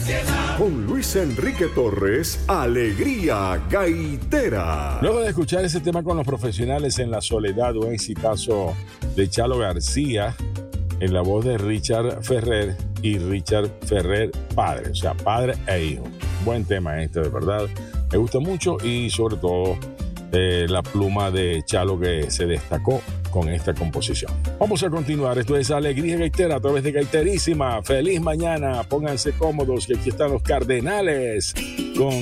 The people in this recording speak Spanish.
Con Luis Enrique Torres, Alegría Gaitera. Luego de escuchar ese tema con los profesionales en la soledad, un exitazo de Chalo García en la voz de Richard Ferrer y Richard Ferrer padre, o sea, padre e hijo. Buen tema este, de verdad. Me gusta mucho y sobre todo la pluma de Chalo que se destacó con esta composición. Vamos a continuar. Esto es Alegría Gaitera a través de Gaiterísima. Feliz mañana. Pónganse cómodos que aquí están los Cardenales con